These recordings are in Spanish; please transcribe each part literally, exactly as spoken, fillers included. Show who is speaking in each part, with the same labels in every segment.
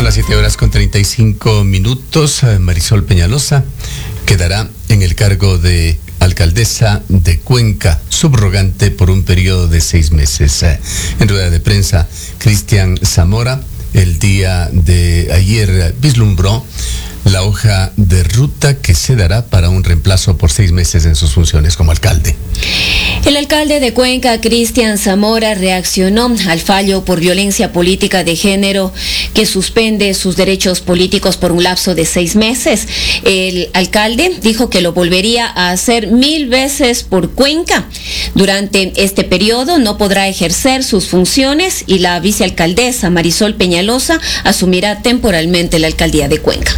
Speaker 1: Son las siete horas con treinta y cinco minutos. Marisol Peñalosa quedará en el cargo de alcaldesa de Cuenca, subrogante por un periodo de seis meses. En rueda de prensa, Cristian Zamora el día de ayer vislumbró la hoja de ruta que se dará para un reemplazo por seis meses en sus funciones como alcalde.
Speaker 2: El alcalde de Cuenca, Cristian Zamora, reaccionó al fallo por violencia política de género que suspende sus derechos políticos por un lapso de seis meses. El alcalde dijo que lo volvería a hacer mil veces por Cuenca. Durante este periodo no podrá ejercer sus funciones y la vicealcaldesa Marisol Peñalosa asumirá temporalmente la alcaldía de Cuenca.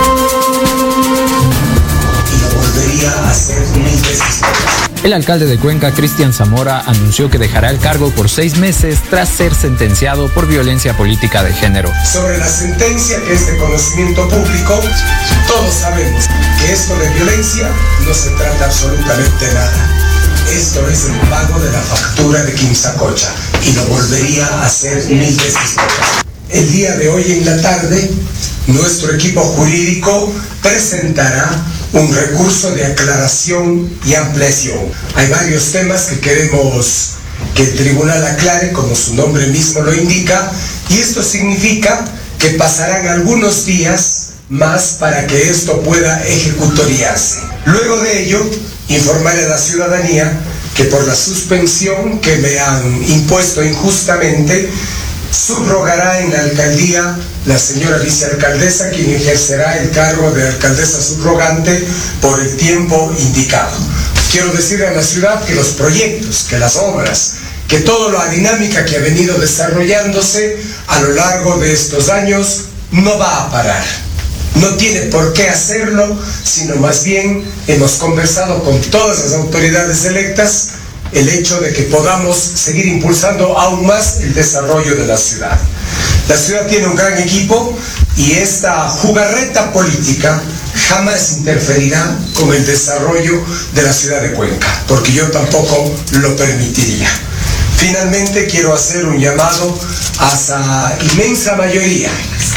Speaker 3: Y lo volvería a hacer mil veces.
Speaker 4: El alcalde de Cuenca, Cristian Zamora, anunció que dejará el cargo por seis meses tras ser sentenciado por violencia política de género.
Speaker 3: Sobre la sentencia, que es de conocimiento público, todos sabemos que esto de violencia no se trata absolutamente nada. Esto es el pago de la factura de Quimsacocha y lo volvería a hacer mil veces. El día de hoy en la tarde, nuestro equipo jurídico presentará un recurso de aclaración y ampliación. Hay varios temas que queremos que el tribunal aclare, como su nombre mismo lo indica, y esto significa que pasarán algunos días más para que esto pueda ejecutoriarse. Luego de ello, informaré a la ciudadanía que por la suspensión que me han impuesto injustamente, subrogará en la alcaldía la señora vicealcaldesa, quien ejercerá el cargo de alcaldesa subrogante por el tiempo indicado. Quiero decirle a la ciudad que los proyectos, que las obras, que toda la dinámica que ha venido desarrollándose a lo largo de estos años no va a parar. No tiene por qué hacerlo, sino más bien hemos conversado con todas las autoridades electas el hecho de que podamos seguir impulsando aún más el desarrollo de la ciudad. La ciudad tiene un gran equipo y esta jugarreta política jamás interferirá con el desarrollo de la ciudad de Cuenca, porque yo tampoco lo permitiría. Finalmente quiero hacer un llamado a esa inmensa mayoría,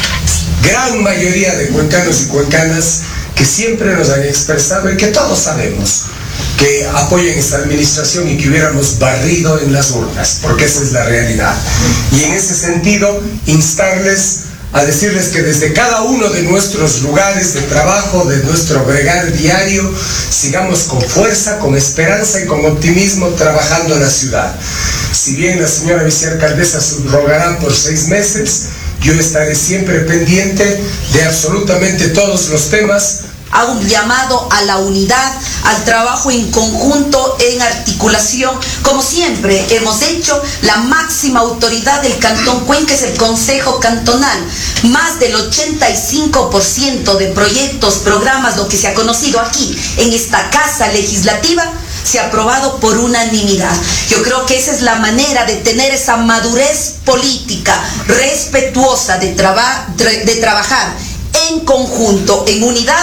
Speaker 3: gran mayoría de cuencanos y cuencanas que siempre nos han expresado y que todos sabemos que apoyen esta administración y que hubiéramos barrido en las urnas, porque esa es la realidad. Y en ese sentido, instarles a decirles que desde cada uno de nuestros lugares de trabajo, de nuestro bregar diario, sigamos con fuerza, con esperanza y con optimismo trabajando en la ciudad. Si bien la señora vicealcaldesa subrogará por seis meses, yo estaré siempre pendiente de absolutamente todos los temas.
Speaker 5: Hago un llamado a la unidad, al trabajo en conjunto, en articulación. Como siempre hemos hecho, la máxima autoridad del Cantón Cuenca es el Consejo Cantonal. Más del ochenta y cinco por ciento de proyectos, programas, lo que se ha conocido aquí en esta casa legislativa, se ha aprobado por unanimidad. Yo creo que esa es la manera de tener esa madurez política respetuosa de, traba, de trabajar en conjunto, en unidad.